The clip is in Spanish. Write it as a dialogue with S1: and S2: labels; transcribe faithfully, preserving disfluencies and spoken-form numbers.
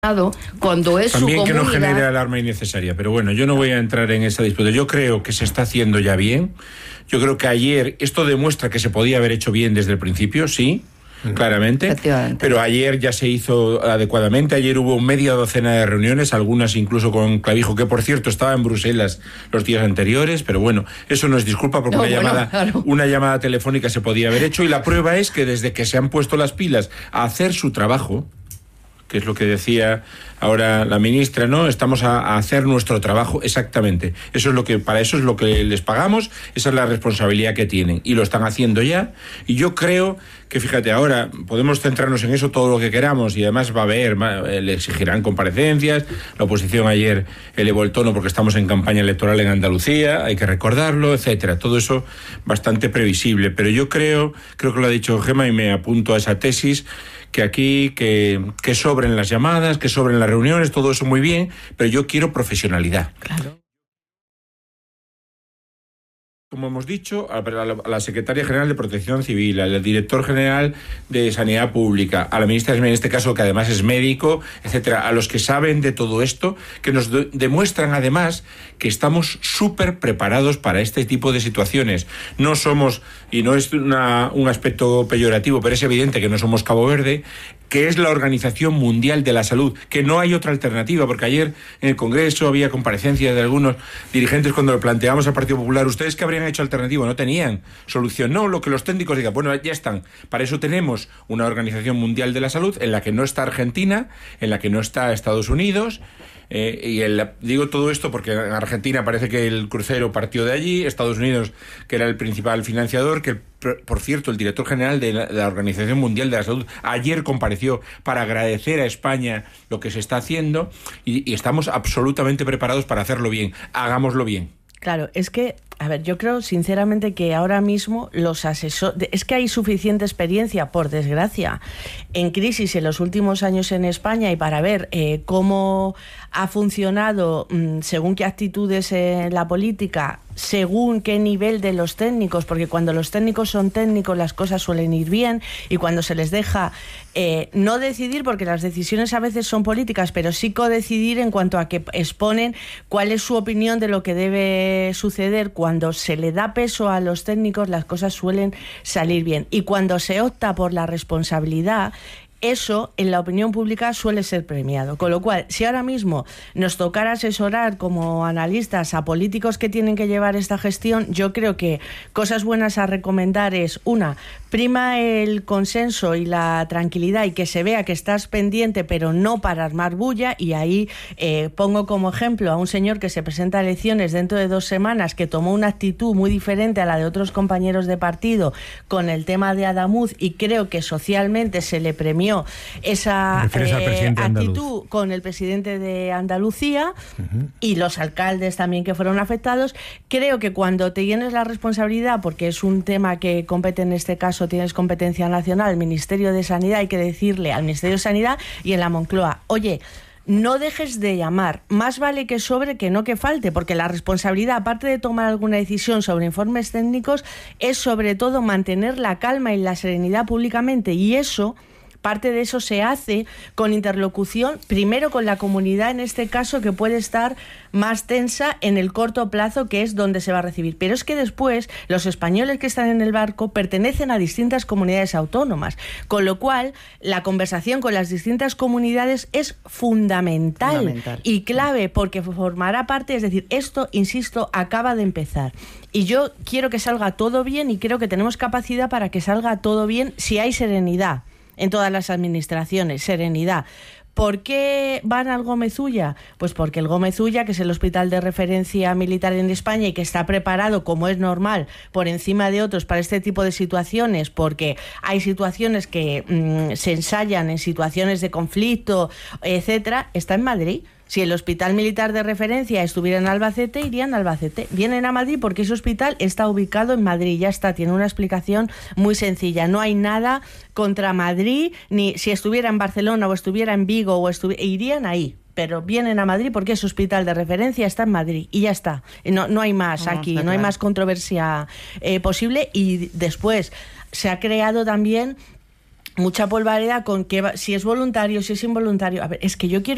S1: Cuando es
S2: También
S1: su
S2: que no
S1: comunidad...
S2: genere alarma innecesaria, pero bueno, yo no voy a entrar en esa disputa. Yo creo que se está haciendo ya bien. Yo creo que ayer esto demuestra que se podía haber hecho bien desde el principio, sí, claramente, pero ayer ya se hizo adecuadamente. Ayer hubo media docena de reuniones, algunas incluso con Clavijo, que por cierto estaba en Bruselas los días anteriores, pero bueno, eso no es disculpa porque no, una, bueno, llamada, claro. una llamada telefónica se podía haber hecho, y la prueba es que desde que se han puesto las pilas a hacer su trabajo, que es lo que decía ahora la ministra, ¿no? Estamos a, a hacer nuestro trabajo, exactamente. Eso es lo que, para eso es lo que les pagamos, esa es la responsabilidad que tienen, y lo están haciendo ya. Y yo creo que, fíjate, ahora podemos centrarnos en eso todo lo que queramos, y además va a haber, le exigirán comparecencias. La oposición ayer elevó el tono porque estamos en campaña electoral en Andalucía, hay que recordarlo, etcétera. Todo eso bastante previsible, pero yo creo, creo que lo ha dicho Gemma, y me apunto a esa tesis, que aquí, que, que sobren las llamadas, que sobren las reuniones, todo eso muy bien, pero yo quiero profesionalidad. Claro. Como hemos dicho, a la Secretaria General de Protección Civil, al Director General de Sanidad Pública, a la ministra, en este caso, que además es médico, etcétera, a los que saben de todo esto, que nos de- demuestran además que estamos súper preparados para este tipo de situaciones. No somos, y no es una, un aspecto peyorativo, pero es evidente que no somos Cabo Verde, que es la Organización Mundial de la Salud, que no hay otra alternativa, porque ayer en el Congreso había comparecencias de algunos dirigentes cuando lo planteamos al Partido Popular. ¿Ustedes qué habrían hecho alternativa? No tenían solución. No, lo que los técnicos digan, bueno, ya están. Para eso tenemos una Organización Mundial de la Salud en la que no está Argentina, en la que no está Estados Unidos. Eh, y el, digo todo esto porque en Argentina parece que el crucero partió de allí, Estados Unidos, que era el principal financiador, que por cierto el director general de la, de la Organización Mundial de la Salud ayer compareció para agradecer a España lo que se está haciendo, y, y estamos absolutamente preparados para hacerlo bien. Hagámoslo bien.
S3: Claro, es que, a ver, yo creo sinceramente que ahora mismo los asesores... Es que hay suficiente experiencia, por desgracia, en crisis en los últimos años en España, y para ver eh, cómo ha funcionado mmm, según qué actitudes en la política, según qué nivel de los técnicos, porque cuando los técnicos son técnicos las cosas suelen ir bien, y cuando se les deja eh, no decidir, porque las decisiones a veces son políticas, pero sí codecidir en cuanto a que exponen cuál es su opinión de lo que debe suceder, cuando se le da peso a los técnicos las cosas suelen salir bien, y cuando se opta por la responsabilidad, eso en la opinión pública suele ser premiado. Con lo cual, si ahora mismo nos tocara asesorar como analistas a políticos que tienen que llevar esta gestión, yo creo que cosas buenas a recomendar es, una, prima el consenso y la tranquilidad, y que se vea que estás pendiente, pero no para armar bulla. Y ahí eh, pongo como ejemplo a un señor que se presenta a elecciones dentro de dos semanas, que tomó una actitud muy diferente a la de otros compañeros de partido con el tema de Adamuz, y creo que socialmente se le premió esa eh, actitud con el presidente de Andalucía, uh-huh. y los alcaldes también que fueron afectados. Creo que cuando te tienes la responsabilidad, porque es un tema que compete, en este caso tienes competencia nacional, el Ministerio de Sanidad, hay que decirle al Ministerio de Sanidad y en la Moncloa, oye, no dejes de llamar, más vale que sobre que no que falte, porque la responsabilidad, aparte de tomar alguna decisión sobre informes técnicos, es sobre todo mantener la calma y la serenidad públicamente, y eso... Parte de eso se hace con interlocución, primero con la comunidad, en este caso, que puede estar más tensa en el corto plazo, que es donde se va a recibir. Pero es que después los españoles que están en el barco pertenecen a distintas comunidades autónomas, con lo cual la conversación con las distintas comunidades es fundamental, fundamental. y clave, porque formará parte, es decir, esto, insisto, acaba de empezar. Y yo quiero que salga todo bien, y creo que tenemos capacidad para que salga todo bien si hay serenidad en todas las administraciones, serenidad. ¿Por qué van al Gómez Ulla? Pues porque el Gómez Ulla, que es el hospital de referencia militar en España y que está preparado, como es normal, por encima de otros para este tipo de situaciones, porque hay situaciones que mmm, se ensayan en situaciones de conflicto, etcétera, está en Madrid. Si el hospital militar de referencia estuviera en Albacete, irían a Albacete. Vienen a Madrid porque ese hospital está ubicado en Madrid. Ya está, tiene una explicación muy sencilla. No hay nada contra Madrid, ni si estuviera en Barcelona o estuviera en Vigo, o estu- irían ahí. Pero vienen a Madrid porque ese hospital de referencia está en Madrid y ya está. No, no hay más aquí, no, no claro. hay más controversia eh, posible. Y después se ha creado también mucha polvareda con que si es voluntario, si es involuntario. A ver, es que yo quiero